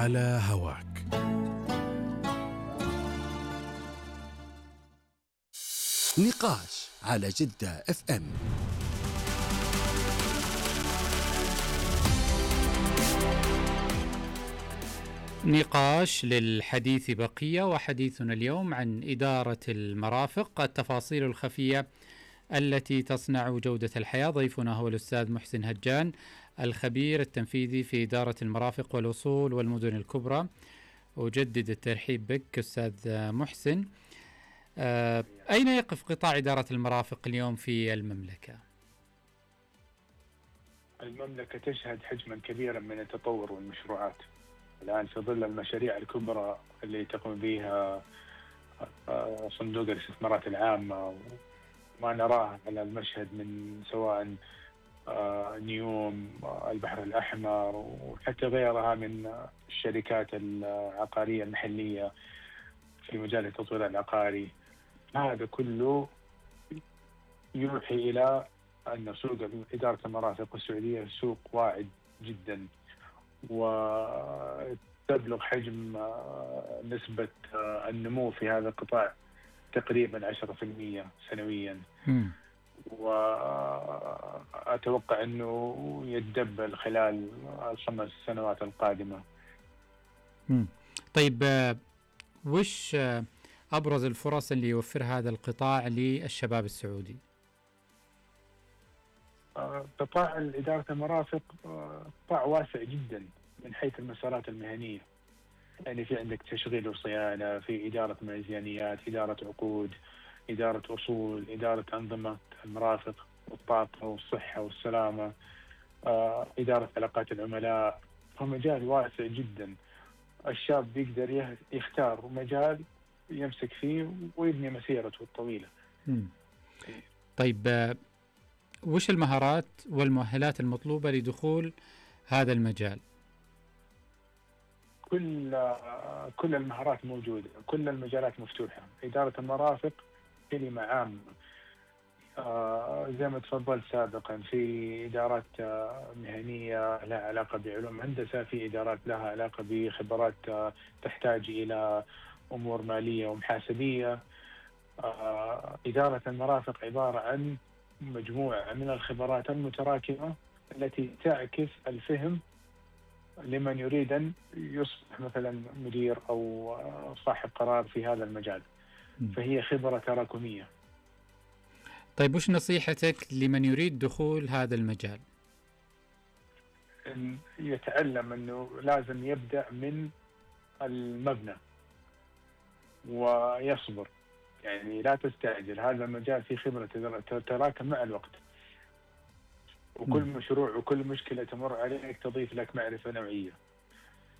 على هواك. نقاش على جدة FM. نقاش للحديث بقية، وحديثنا اليوم عن إدارة المرافق، التفاصيل الخفية التي تصنع جودة الحياة. ضيفنا هو الأستاذ محسن هجان، الخبير التنفيذي في إدارة المرافق والوصول والمدن الكبرى. أجدد الترحيب بك أستاذ محسن. أين يقف قطاع إدارة المرافق اليوم في المملكة؟ المملكة تشهد حجما كبيرا من التطور والمشروعات الآن في ظل المشاريع الكبرى اللي تقوم بها صندوق الاستثمارات العامة، وما نراه على المشهد من سواء نيوم، البحر الأحمر، وحتى غيرها من الشركات العقارية المحلية في مجال التطوير العقاري. هذا كله يوحي إلى أن سوق إدارة المرافق السعودية سوق واعد جدا، وتبلغ حجم نسبة النمو في هذا القطاع تقريبا 10% سنويا. وأتوقع أنه يتدبل خلال ال5 سنوات القادمة. طيب، وش أبرز الفرص اللي يوفر هذا القطاع للشباب السعودي؟ قطاع إدارة المرافق قطاع واسع جدا من حيث المسارات المهنية. يعني في عندك تشغيل وصيانة، في إدارة ميزانيات، إدارة عقود، إدارة أصول، إدارة أنظمة المرافق والطاقة والصحة والسلامة، إدارة علاقات العملاء. هو مجال واسع جدا، الشاب بيقدر يختار مجال يمسك فيه ويبني مسيرته الطويلة. طيب، وش المهارات والمؤهلات المطلوبة لدخول هذا المجال؟ كل المهارات موجودة، كل المجالات مفتوحة. إدارة المرافق كلمة عامة. زي ما تفضلت سابقا، في إدارات مهنية لها علاقة بعلوم هندسة، في إدارات لها علاقة بخبرات تحتاج إلى أمور مالية ومحاسبية. إدارة المرافق عبارة عن مجموعة من الخبرات المتراكمة التي تعكس الفهم لمن يريد أن يصبح مثلا مدير أو صاحب قرار في هذا المجال. فهي خبرة تراكمية. طيب، وش نصيحتك لمن يريد دخول هذا المجال؟ يتعلم أنه لازم يبدأ من المبنى ويصبر. يعني لا تستعجل، هذا المجال فيه خبرة تتراكم مع الوقت، وكل مشروع وكل مشكلة تمر عليك تضيف لك معرفة نوعية.